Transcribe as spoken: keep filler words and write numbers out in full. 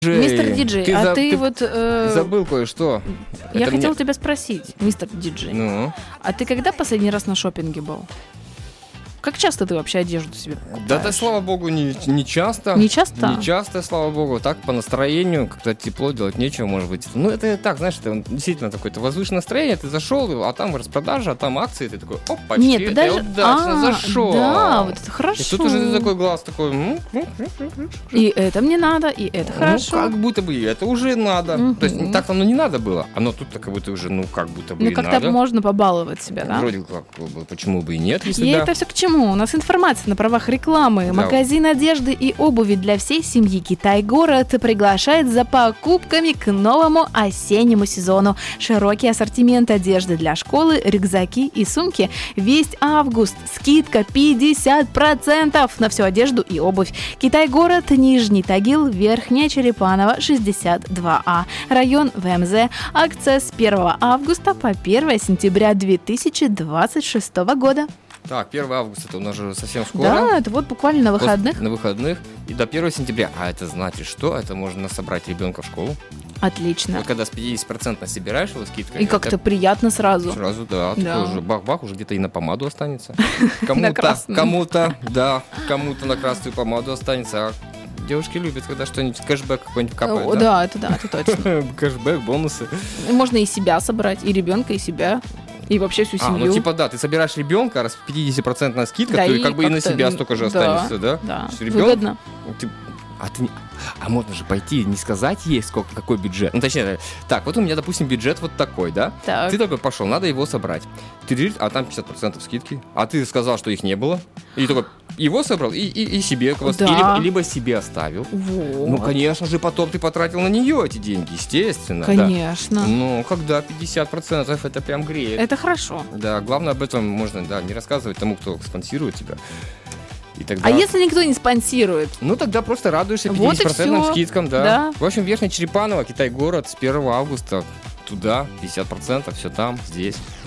Мистер Диджей, ты а за- ты, ты вот... э, забыл кое-что. Я Это хотела мне- тебя спросить, мистер Диджей, Ну, а ты когда последний раз на шопинге был? Как часто ты вообще одежду себе покупаешь? да, да, слава богу, не, не часто. Не часто? Не часто, слава богу. Так, по настроению, когда тепло, делать нечего, может быть. Ну, это так, знаешь, это действительно такое-то возвышенное настроение. Ты зашел, а там распродажа, а там акции. Ты такой, опа, Нет, это подожди. я удачно А, зашел. Да, вот это хорошо. И тут уже ты такой глаз такой, м, м, И это мне надо, и это хорошо. ну, как будто бы и это уже надо. Мгм. То есть так оно не надо было, оно тут как будто уже, ну, как будто бы Ну, и как-то надо. можно побаловать себя, да? Вроде как, бы, почему бы и нет, если И да. это все к чему? У нас информация на правах рекламы. Да. Магазин одежды и обуви для всей семьи «Китай-город» приглашает за покупками к новому осеннему сезону. Широкий ассортимент одежды для школы, рюкзаки и сумки. Весь август. Скидка пятьдесят процентов на всю одежду и обувь. «Китай-город», Нижний Тагил, Верхняя Черепаново, шестьдесят два А. Район ВМЗ. Акция с первого августа по первое сентября две тысячи двадцать шестого года. Так, первого августа это у нас же совсем скоро. Да, это вот буквально на После- выходных. На выходных. И до первого сентября. А это значит что? Это можно собрать ребенка в школу. Отлично. Вот когда с пятьдесят процентов собираешь его скидкой. И как-то это приятно сразу. Сразу, да. Да. Такой уже бах-бах, уже где-то и на помаду останется. На Кому-то, красную. кому-то, да, кому-то на красную помаду останется. А девушки любят, когда что-нибудь, кэшбэк какой-нибудь капает, О, да? да, это да, это точно. Кэшбэк, бонусы. И можно и себя собрать, и ребенка, и себя, и вообще всю А, семью. ну типа да, ты собираешь ребенка, раз пятьдесят процентов скидка, Да, то и и как бы и на как-то, себя м, столько же да, останется, да? Да, С ребенком? выгодно. Ты- А, ты, не- а можно же пойти и не сказать ей, сколько, какой бюджет. Ну, точнее, так, вот у меня, допустим, бюджет вот такой, да? Так. Ты такой пошел, надо его собрать. Ты говоришь, а там пятьдесят процентов скидки. А ты сказал, что их не было. И такой, его собрал, и, и, и себе. Да. И либо, либо себе оставил. Вот. Ну, конечно же, потом ты потратил на нее эти деньги, естественно. да. Конечно. Ну, когда пятьдесят процентов, это прям греет. Это хорошо. Да, главное об этом можно, да, не рассказывать тому, кто спонсирует тебя. И тогда... А если никто не спонсирует? Ну, тогда просто радуешься Вот пятьдесят процентов и всё. скидкам, да. Да. В общем, Верхняя Черепаново, Китай-город, с первого августа туда, пятьдесят процентов, все там, здесь.